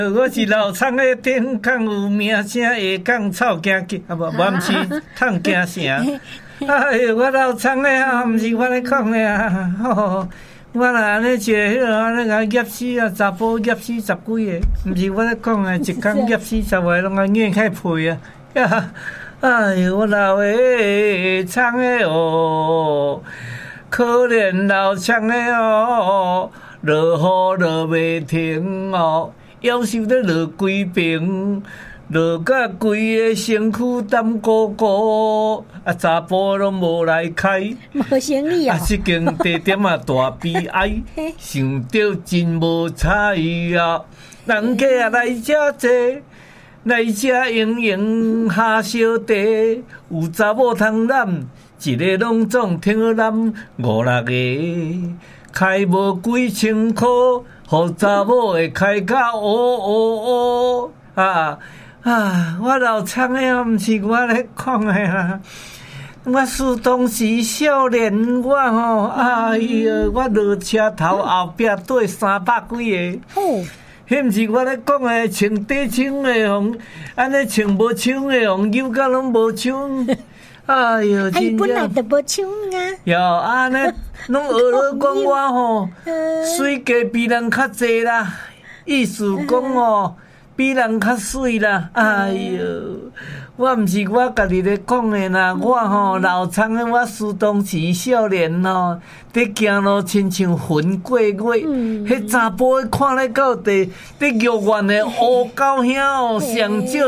我是老厂的顶港有名声，下港臭惊惊，啊无毋是烫惊声。哎呦，我老厂的啊，毋是我咧讲的啊，吼。我若安尼坐迄落安尼甲业死啊，查甫业死十几个，毋是我咧讲诶，一工业死10个，拢甲硬开屁啊！哎呦，我老诶厂诶哦，可怜老厂诶哦，落雨落袂停哦，夭寿咧落规爿。落甲规个身躯澹鼓鼓，啊查甫拢无来开， 无生意啊！ 这间地点啊大悲哀，想着真无彩啊！人客啊来遮坐，来遮营营下小茶，有查某通揽，一个拢总听好揽5、6个，开无几千箍，互查某会开甲啊！我老厂的啊，毋是我咧讲的啦。我是当时少年，我吼，哎呀，我落车头后壁缀300几个。哦，迄毋是我咧讲的，穿短枪的红，安尼穿无枪的红，有甲拢无枪。哎哟，真本来就无枪啊。 哟，安尼拢学了讲我吼，水价比人较济啦，意思讲哦。比人较水啦，哎哟！我毋是我家己咧讲的啦，我吼老厂的，我苏当时少年吼，伫行路亲像云过月，迄查甫看咧到伫玉苑的乌狗兄哦，上少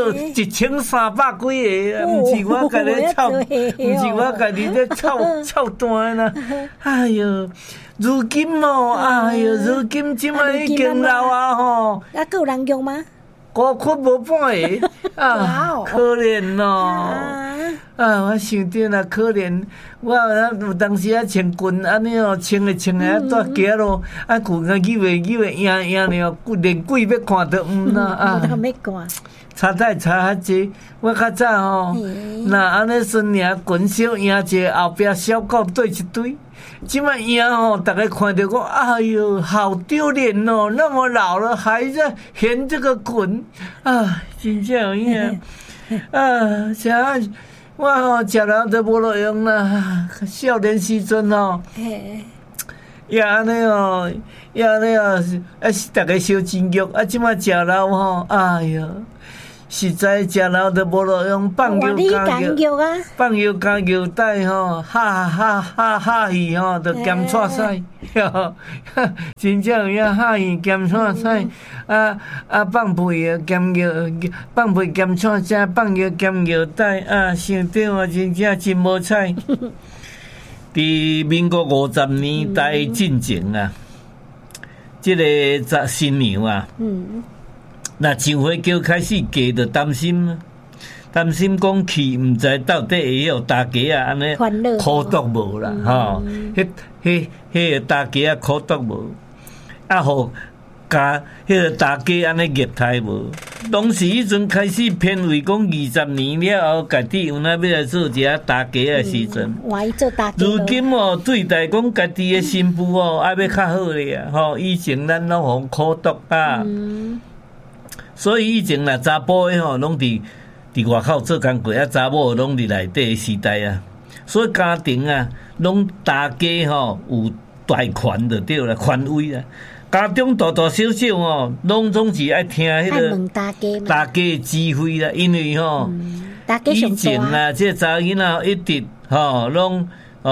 1300几个，毋是我家己臭，毋是我家己咧臭单啦，哎哟！如今哦，哎哟，如今即摆已经老啊吼， 还有人用吗？ 孤苦无半个啊，可怜哦！我想着啦，可怜我有当时啊穿裙安尼哦，穿的啊，蹛行咯，啊裙啊扭的硬了，连鬼要看都毋啦啊！差太差遐济，我较早吼，那安尼孙领裙小赢者，后壁小狗对一堆。即摆赢吼，大家看到我，哎呦，好丢脸哦！那么老了还在嫌这个裙啊，真正有影啊！啥？我吼食了都无路用啦。少年时阵吼，也安尼哦，啊是大家烧真肉啊！即摆食了吼，哎哟。实在食了都无路用，放油加油啊！放油加油带吼，哈鱼吼，就咸菜菜，真正有影哈鱼咸菜菜，放屁啊咸油，放屁咸菜菜，放油咸油带啊！想到我真正真无彩。伫民国50年代进前啊，这个新娘啊。那上火桥开始加着担心讲去毋知到底会有大家啊安尼苦毒无啦吼，迄个大家啊苦毒无，啊互加迄个大家安尼虐待无。当时迄阵开始偏为讲20年了后，家己有哪要来做一下大家的时阵，如今哦对待讲家己的新妇哦，爱要较好咧啊吼，以前咱拢互苦毒啊。所以以前啦，查甫的吼，拢伫外口做工课，啊，查某拢伫内底的时代啊。所以家庭啊，拢大家吼有大权就对啦，权威啦。家中大大小小吼，拢总是爱听迄个大家的指挥啦，因为吼，以前啦，这查囡仔一直吼拢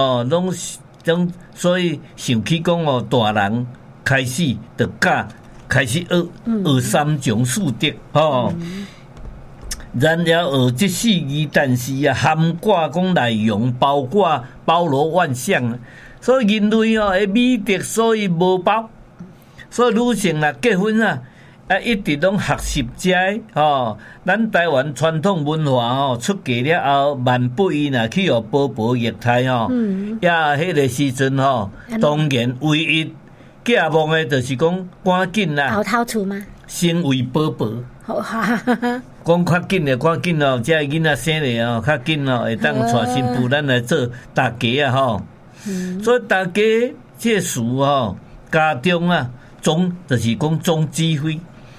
所以想起讲哦，大人开始就教。开始学3种四德吼，然后学这4字，但是啊，涵盖讲内容包罗万象，所以人类哦的美德，所以无包，所以女性啦结婚啊，一直拢学习遮吼，咱台湾传统文化吼出嫁了后，万不依啦去互婆婆虐待吼，也迄个时阵吼，当然唯一。寄望的就是讲赶紧啦， 后头厝吗？ 先为宝宝，讲较紧的，赶紧哦，这囡仔生嘞哦，较紧哦，会当带新妇咱来做大家啊吼。所以大家这事吼，家中啊，总就是讲总指挥，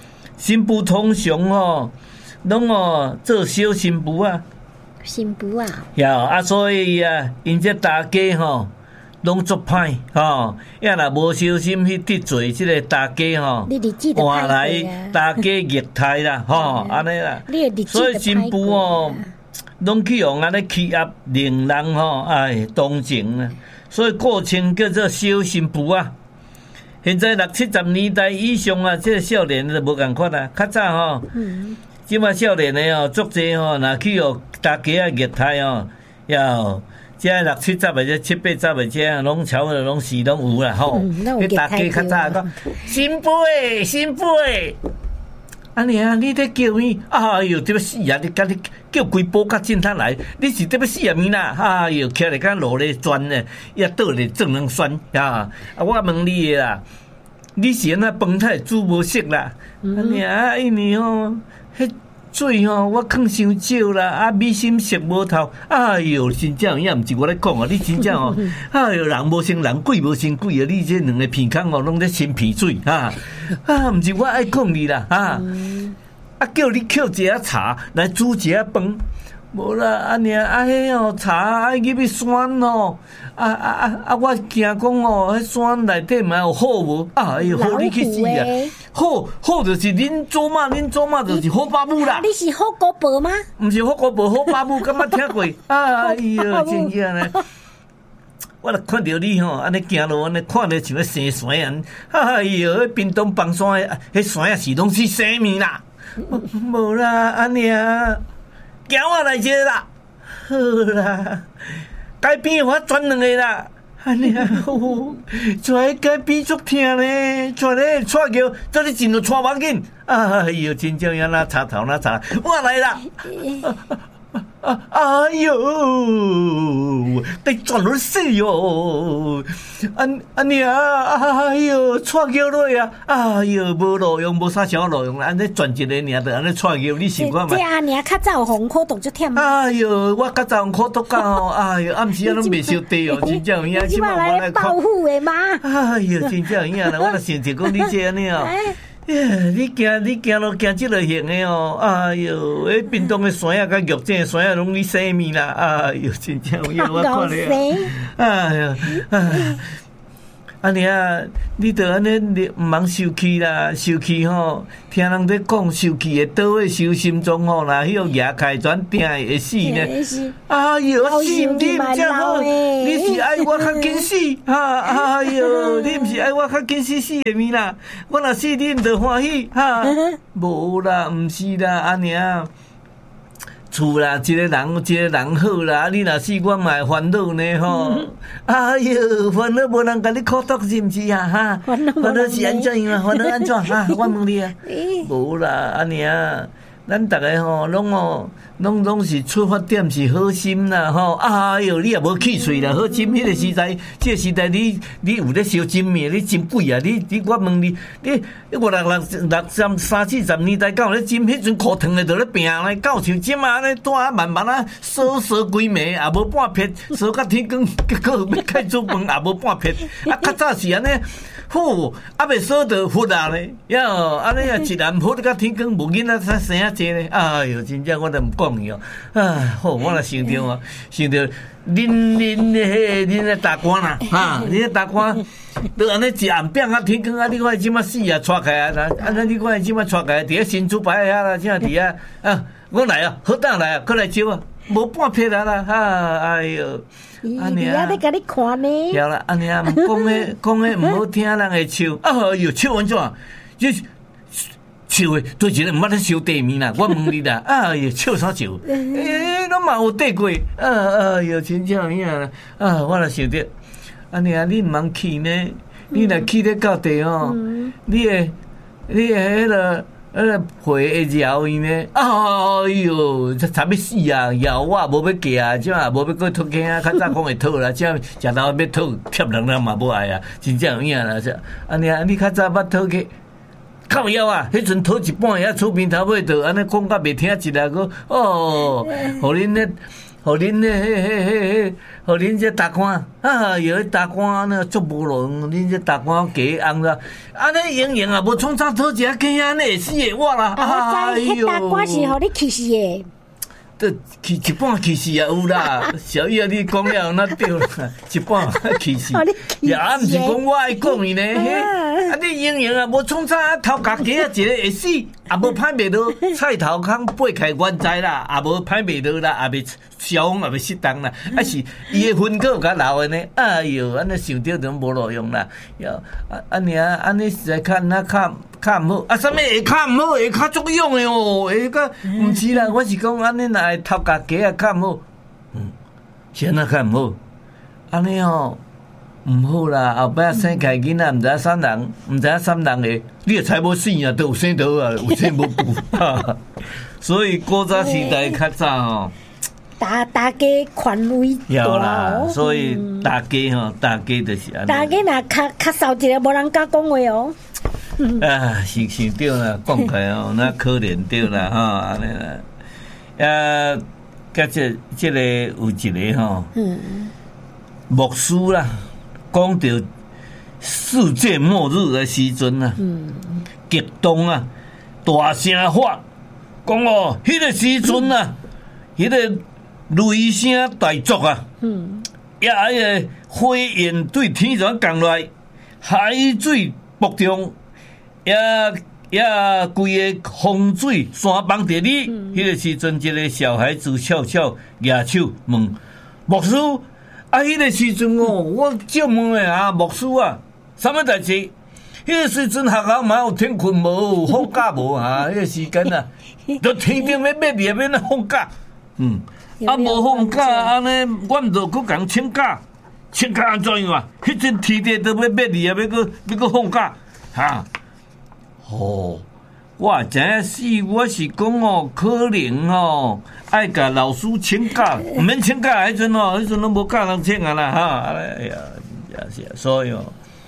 新妇通常吼，拢做小新妇啊。 新妇啊。 所以因这大家吼，拢足歹吼。若无小心去得罪这个大家吼，换来大家虐待啦吼，安尼啦。所以新妇哦，拢去用安尼欺压令人吼，同情啊。所以过程叫做小新妇啊。现在60、70年代以上啊，这个少年就无共款啦。较早吼，即马少年的足侪吼，若去互大家虐待哦，这60、70的、这7、8、10的，这拢差不多拢是拢有啦吼。大家较早讲新妇诶，新妇诶，安尼啊，你在叫咩？哎哟，这要死啊！你甲你叫规波甲警察来，你是这要死啊咪啦！哎哟，徛咧甲落咧转咧，也倒咧正能酸啊！我问你诶啦，你是安那饭菜煮无熟啦？安尼啊，因为吼，迄水吼我放伤少啦，米心熟无透。哎哟，真正也毋是我咧讲啊，你真正哦，哎哟，人无生人，鬼无生鬼啊！你这两个鼻孔哦，拢咧生鼻水啊！毋是我爱讲你啦叫你抾一下茶来煮一下饭，无啦，安尼迄茶爱入去酸哦，我惊讲迄酸内底嘛有好无？哎哟，好你去死啊！好就是恁祖妈就是好爸母啦。 你是好姑婆吗？ 毋是好姑婆，好爸母，敢捌听过？哎哟，真正嘞！我若看到你吼，安尼行路，安尼看着像咧生山人。哎哟，迄屏东房山迄山啊是拢是生面啦。无啦，安尼啊，行我来者啦，好啦，街边我转两个啦，安尼啊，在街边足疼咧，在咧带叫，做你真着带网紧，哎哟，真正要哪插头哪插，我来啦。哎呦，得转落死哟！安尼啊，哎呦，踹叫落啊！哎呦，无路用，无啥小路用啦，安尼转一个尔，就安尼踹叫，你想看嘛？ 这安尼较早红苦毒足忝。 哎呦，我较早红苦毒到，哎呦，暗时啊拢袂烧地哦，真正有影， 即摆来报复的吗？ 哎呦，真正有影啦，我若想着讲你这安尼哦。你行路行即个型的哦，哎哟，迄屏东的山啊，甲玉井的山啊，拢你生面啦，哎哟，真正有影，我看咧，哎哟，安尼啊，你着安尼你毋通受气啦，受气吼，听人在讲受气会倒位受心中吼，若迄个牙开转定会死呢。哎哟，心你毋正好，你是爱我较紧死，哎哟，你毋是爱我较紧死的物啦，我若死你毋着欢喜，无啦，毋是啦，安尼啊。厝啦，一个人好啦，你若死我嘛会烦恼呢吼。哎哟，烦恼无人甲你苦毒是毋是啊？烦恼是安怎样啊？烦恼安怎我问你啊，无啦，安尼啊，咱逐个吼，拢是出发点是好心啦吼。哎哟，你也无气喙啦，好心迄个时代，这个时代你有咧烧真面，你真贵啊！我问你5、6、30、40年代到咧真，迄阵裤疼的就咧病咧，到像即马咧带慢慢啊烧规暝，也无半撇，烧到天光，结果要开煮饭也无半撇。较早是安尼。好，未烧到佛啊咧，安尼啊，一人佛到天光，无囡仔才生啊济咧。哎哟，真正我都毋讲伊哦。好，我若想着哦，想着恁的大官啦，恁的大官，都安尼一暗饼啊天光啊，你看即马死啊，带开啊，安尼你看即马带开，伫咧新竹牌遐啦，正伫遐我来啊，好当来啊，过来招啊，无半撇啊啦，哎哟。 安尼啊，在甲你看呢。 对啦，安尼啊，讲迄毋好听，人会笑。哎哟，笑安怎？这笑诶，对一个毋捌咧烧地面啦。我问你啦，哎哟，笑啥笑？拢嘛有地过。哎哟，真正有影啦。我若想着，安尼啊，你毋通气呢？你若气咧到地吼，你诶迄个。皮会咬伊呢？哎哟，差要死啊！咬我无要夹啊，即嘛无要过脱鸡啊！较早讲会脱啦，即食到要脱，贴人嘛无爱啊！真正有影啦，这安尼啊，你较早捌脱去？靠腰啊！迄阵脱一半遐厝边头尾就安尼讲甲袂听一下个互恁咧。 互恁互恁这大官啊，有大官呢足无路用，恁这大官给红啦，安尼营营啊，无创啥讨食鸡安尼会死的我啦， 哎呦，迄大官是互你气死的。 气一半气死也有啦，小叶你讲了那对啦，一半气死，也毋是讲我爱讲伊呢，啊你营营啊，无创啥头家鸡啊一个会死，也无歹袂到菜头空八开原材啦，也无歹袂到啦，也袂消防也袂失当啦，啊是伊的分果甲留的呢，哎哟，安尼想着就无路用啦，哟安尼啊，安尼实在较那较毋好，啊啥物会较毋好，会较足用的哦，会较毋是啦，我是讲安尼若头家鸡啊较毋好，是安那较毋好，安尼哦。唔好啦，后摆生开囡仔，毋知啥人，毋知啥人的，你也才无死啊，都有生到啊，有生无补。所以古早时代较早吼， 大家权威有啦，所以大家吼，大家就是安尼。 大家若较少一个，无人敢讲话哦。 啊，是对啦，讲起来哦，那可怜对啦，哈，安尼啦。甲这个有一个吼，牧师啦。讲到世界末日的时阵啊，激动啊，大声发，讲哦，迄个时阵啊，迄个雷声大作啊，也迄个火焰对天上降落来，海水暴涨，也规个洪水山崩地裂。迄个时阵，一个小孩子笑笑举手问牧师。啊！迄个时阵哦，我借问诶啊，牧师啊，啥物代志？迄个时阵学校嘛有天困无，放假无啊？迄个时间啊，就天顶要灭裂，要那放假。啊无放假，安尼阮就搁共请假，请假安怎样啊？迄阵天地都要灭裂，要搁放假，哈？哦。我真正是，我是讲哦，可能哦，爱甲老师请假，毋免请假迄阵哦，迄阵都无教人请啊啦，哈，哎呀，也是，所以哦，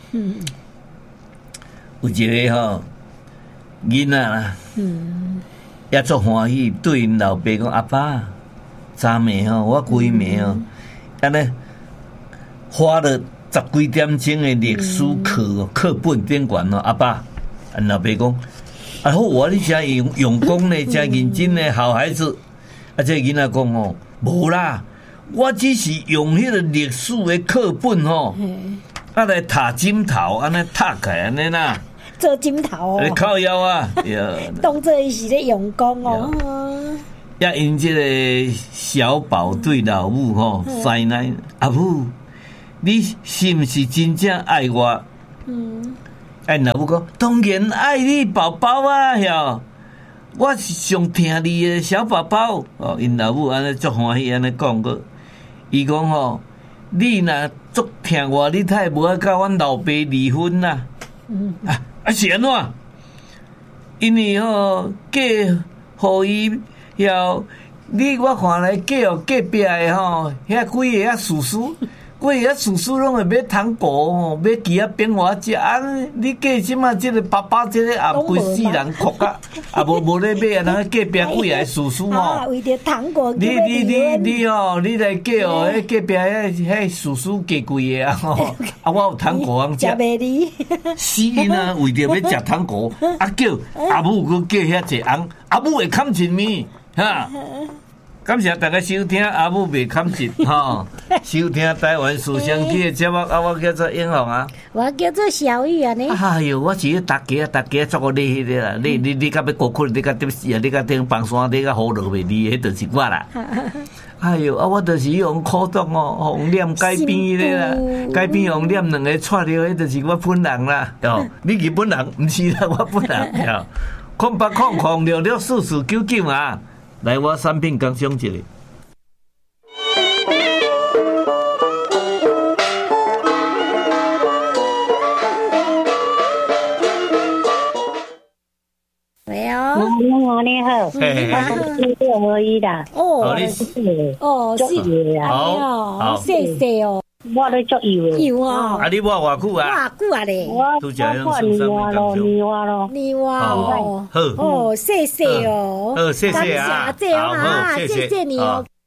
有一个吼囡仔啦，也足欢喜，对因老爸讲阿爸，昨暝吼，我规暝哦，安尼花了10几点钟的历史课本顶悬哦，阿爸，因老爸讲。啊好，我你真用功呢，真认真呢，好孩子。啊，这囡仔讲哦，无啦，我只是用迄个历史的课本吼，啊来塔枕头，安尼塔开安尼啦， 做枕头哦， 靠腰啊， 当做伊是咧用功哦。 也因这个小宝对老母吼，塞奶阿母，你是毋是真正爱我？哎，老母讲，当然爱你宝宝啊！哟，我是上疼你的小宝宝。哦，因老母安尼足欢喜安尼讲过。伊讲吼，你若足疼我，你太无爱甲阮老爸离婚啦。是安怎？因为吼嫁互伊后，我看来嫁互隔壁的吼，遐几个叔叔。几个叔叔拢会买糖果吼，买鸡仔饼我食啊！你嫁即马即个爸爸即个也规世人哭甲，也无咧买啊！咱隔壁几个叔叔吼， 为着糖果， 你吼，你来嫁哦！迄隔壁迄叔叔嫁几个啊吼，啊我有糖果通食， 食袂离。 死呢，为着要食糖果，啊叫阿母佮嫁遐济红，阿母会砍一面哈。感谢大家收听阿母袂砍舌吼，收听台湾思想机的节目啊，我叫做英雄啊， 我叫做小玉啊呢。 哎呦，我是大家做个你迄个啦，你甲要过困，你甲点死啊，你甲顶放山，你甲好落袂离，迄就是我啦。哎呦，啊，我就是用苦毒哦，红念改编咧啦，改编红念两个串掉，迄就是我本人啦。哟，你日本人毋是啦，我本人哟。0800664499啊。来，我产品刚上一个。 喂哦， 你好，621啦。 哦，是啊， 好， 谢谢哦。 我咧足有诶， 有哦。 啊，你摸偌久啊？ 偌久啊咧？ 我年华咯。 好，谢谢哦。 好，谢谢啊， 谢谢你哦。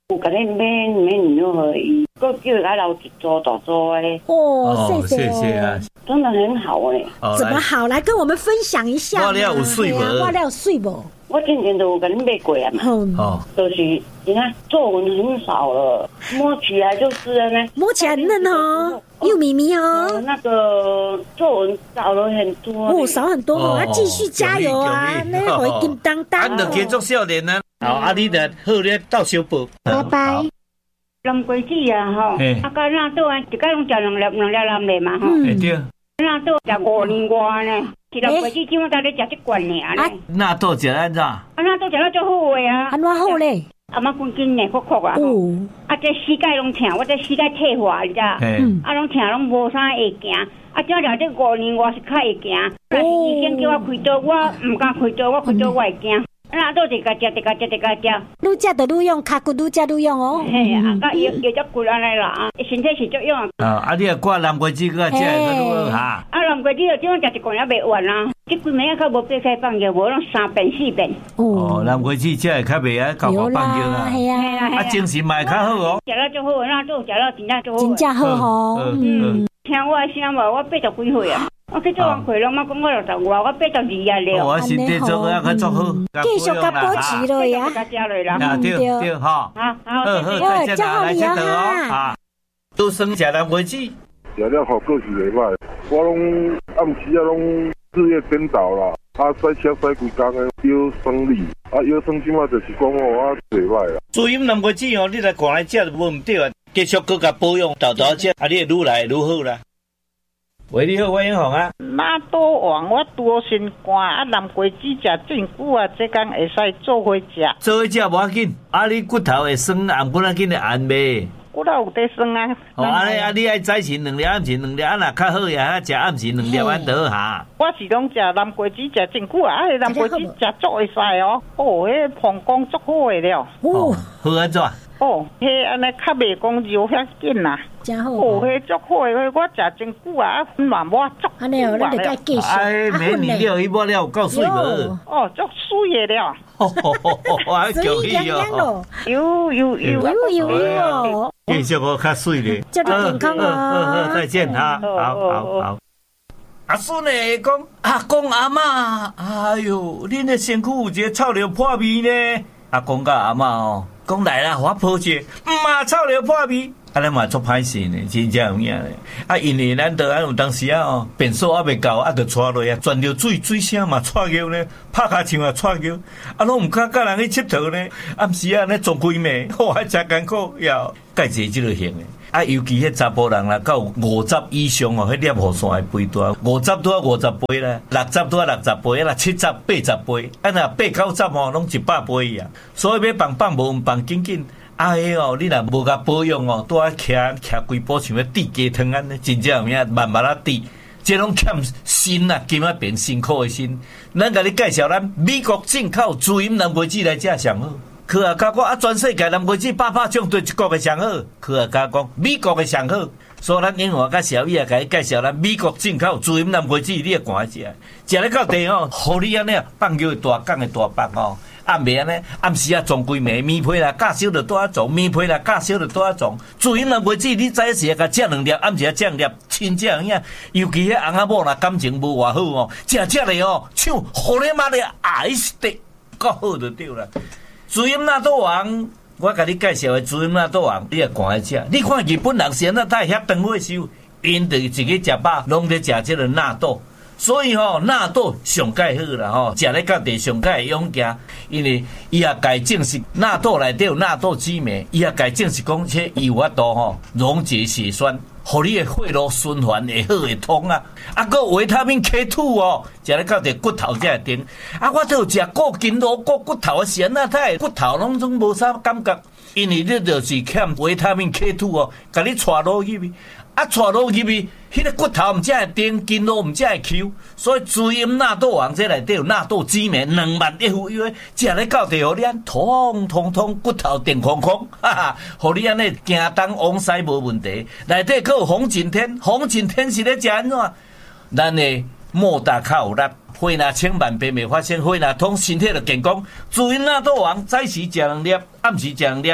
有甲你买牛和伊，佮叫他留一组大组的。 哦， 谢谢啊， 真的很好哎。 怎么好？来跟我们分享一下。 我了有水无？ 我了有水无？ 我之前都有甲你买过啊嘛。 哦， 就是你看皱纹很少了，摸起来就是呢， 摸起来嫩哦，又咪咪哦。 那个皱纹少了很多。 哦，少很多哦，要继续加油啊！那会金当当。 俺就继续少年啊。好，啊，你的好咧，到小报。 拜拜。 蓝桂子啊，吼，啊，甲那倒啊，一家拢食两粒蓝莓嘛，吼。 对。 那倒食5年外呢，是蓝桂子怎么才咧食一罐尔呢？ 那倒食安怎？ 那倒食了足好诶啊！ 安怎好咧？ 阿妈滚筋呢，哭哭啊！啊，这膝盖拢疼，我这膝盖退化，你知？啊，拢疼，拢无啥会行。啊，照了这5年外是较会行。但是医生叫我开刀，我唔敢开刀，我开刀我会惊。那都一个食，愈食就愈用，脚骨愈食愈用哦。嘿啊，甲药只骨安尼啦，身体是足用啊。 啊，你啊挂蓝桂枝个食个愈哈。啊， 蓝桂枝就怎样食一罐也袂完啦。这几暝较无八开放药，无拢3遍4遍。 哦，蓝桂枝食会较袂啊，搞搞放药啦。 系啊， 啊，精神嘛会较好哦。 食了足好，那都食了真正足好。 真正好吼。 听我的声无，我80几岁啊。我去做完回笼嘛，讲我60外，我82啊了。 我身体做啊，较足好。 继续甲保持落呀。 对哈。好，再见啦，来吃得哦。啊，都生食蓝桂枝。 食了效果是袂歹，我拢暗时啊拢日夜颠倒啦，啊洗车洗规工的腰酸力，啊腰酸即马就是讲我袂歹啦。 注饮蓝桂枝哦，你来看来食就无唔对啊，继续搁甲保养，豆豆食，啊你会愈来愈好啦。喂，你好，我英雄啊。 那多王我多心肝啊，蓝桂枝食真久啊，这工会使做伙食。 做伙食无要紧，啊你骨头会酸，按骨仔紧会按袂。 骨头有得酸啊。 哦，安尼啊，你爱早晨2粒，暗时2粒，啊若较好呀，食暗时2粒安得哈。 我是拢食蓝桂枝食真久啊，蓝桂枝食足会使哦。哦，迄膀胱足好诶了。 哦，好安怎？ 哦，迄安尼较袂讲热遐紧啦。 真好。 哦，迄足好诶，我食真久啊，暖我足。 安尼哦，咱得甲继续。 哎，美女了，伊摸了有够水无？ 哦，足水诶了。 水洋洋咯。 有哦。 继续我较水咧。 祝你健康哦。 再见哈，好。阿孙呢讲，阿公阿嬷，哎哟，恁的身躯有一个臭尿破味呢。阿公甲阿嬷哦，讲来啦，我抱一个，妈臭尿破味。啊，咱嘛足歹势呢，真正有影呢。啊，因为咱都有当时啊哦，便所还袂够，啊，就带落啊，钻着水声嘛，踹叫呢，拍骹枪啊，踹叫，啊，拢唔敢甲人去佚佗呢。暗时啊，咧撞规暝，还真艰苦，要介济即个型的。啊，尤其迄查甫人啦，到50以上哦，迄尿壶酸会肥大，50拄啊50杯啦，60拄啊60杯啦，70、80杯，啊若8、90哦，拢100杯啊。所以要放无放紧紧。啊，迄哦，你若无甲保养哦，拄啊徛规步像要滴鸡汤安尼，真正有影慢慢啊滴，这拢欠心啊，今仔变辛苦的心。咱甲你介绍咱美国进口自饮蓝桂枝来食上好。去啊，甲我啊，全世界蓝桂枝800种对一国的上好。去啊，甲讲美国的上好。所以咱英华甲小易啊，甲你介绍咱美国进口自饮蓝桂枝，你会赶食。食咧到地哦，互你安尼放尿大缸的大棒哦。暗暝安尼，暗时啊撞规暝，棉被啦甲烧着多啊撞，棉被啦甲烧着多啊撞。自饮蓝桂枝，你早时啊甲食2粒，暗时啊食2粒，亲正影。尤其迄翁仔某若感情无偌好哦，食咧哦，像互你妈的爱死的，够好就对啦。自饮纳豆王，我甲你介绍的自饮纳豆王，你也赶来食。你看日本人现在在遐长火烧，因就自己食饱，拢在食这个纳豆。所以吼，纳豆上介好啦吼，食咧到地上介会勇行，因为伊也家证实纳豆内底有纳豆激酶，伊也家证实讲这有法度吼溶解血栓，互你的血路循环会好会通啊。啊，个维他命 K2 哦，食咧到地骨头才会顶。啊，我都有食过筋络过骨头的时啊，太骨头拢无啥感觉，因为你就是欠维他命 K2 哦，甲你带落去去。啊，带落去去，迄个骨头毋才会顶，筋络毋才会抽，所以自饮纳豆王这内底有纳豆激酶2万亿因为食咧到地，互你安通骨头电空空，哈哈，互你安尼行东往西无问题。内底佫有红景天，红景天是咧食安怎？咱的莫大较有力，血若清万病袂发生，血若通，身体就健康。自饮纳豆王早时食2粒，暗时食2粒。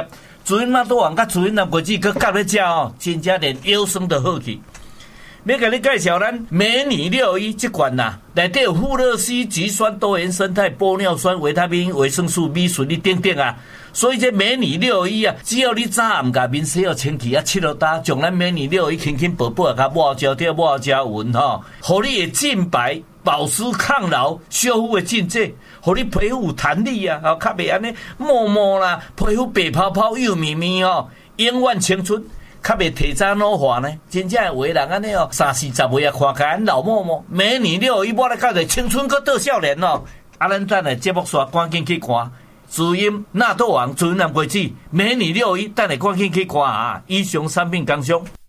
主因纳多王甲主因南果子佮夹咧食哦，真正连腰酸都好去。要甲你介绍咱美女6一这款啦，内底有富勒烯、菊酸、多元生态、玻尿酸、维他命、维生素 B 醇等等啊。所以这美女6一啊，只要你早暗甲面洗好清气啊，拭落干，将咱美女6一轻轻薄薄甲抹焦掉、抹焦匀吼，互你会净白、保湿、抗老、修复的境界，互你皮肤有弹力啊，较袂安尼毛毛啦，皮肤白泡泡、幼绵绵哦，永远青春。较袂提早老化呢，真正有的人安尼哦，30、40岁啊，看起来老毛毛。美女6一抹来到青春搁倒少年哦。啊，咱等下节目煞赶紧去看，主音纳豆王、主音南瓜子，美女6一，等下赶紧去看啊！以上产品工商。